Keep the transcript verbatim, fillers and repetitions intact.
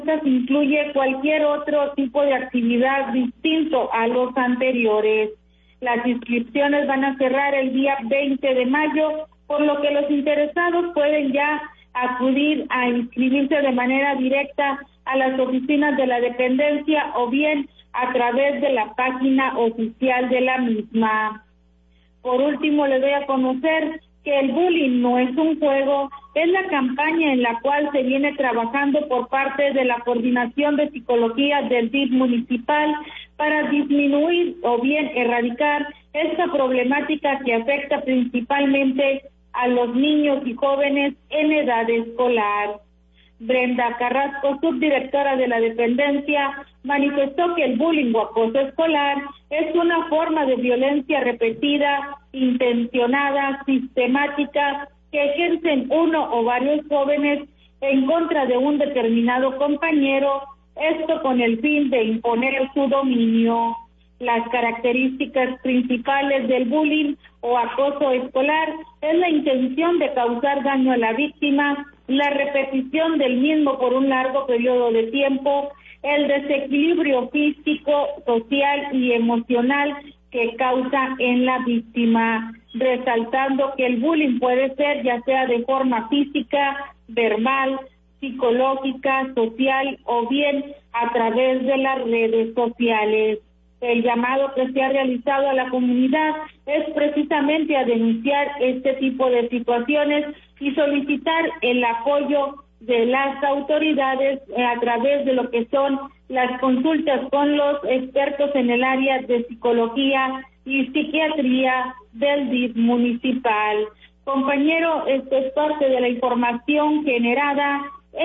incluye cualquier otro tipo de actividad distinto a los anteriores. Las inscripciones van a cerrar el día veinte de mayo, por lo que los interesados pueden ya acudir a inscribirse de manera directa a las oficinas de la dependencia o bien a través de la página oficial de la misma. Por último, les doy a conocer que el bullying no es un juego, es la campaña en la cual se viene trabajando por parte de la Coordinación de Psicología del D I F municipal para disminuir o bien erradicar esta problemática que afecta principalmente a los niños y jóvenes en edad escolar. Brenda Carrasco, subdirectora de la dependencia, manifestó que el bullying o acoso escolar es una forma de violencia repetida, intencionada, sistemática, que ejercen uno o varios jóvenes en contra de un determinado compañero, esto con el fin de imponer su dominio. Las características principales del bullying o acoso escolar es la intención de causar daño a la víctima, la repetición del mismo por un largo periodo de tiempo, el desequilibrio físico, social y emocional que causa en la víctima, resaltando que el bullying puede ser ya sea de forma física, verbal, psicológica, social o bien a través de las redes sociales. El llamado que se ha realizado a la comunidad es precisamente a denunciar este tipo de situaciones y solicitar el apoyo de las autoridades a través de lo que son las consultas con los expertos en el área de psicología y psiquiatría del D I F municipal. Compañero, esto es parte de la información generada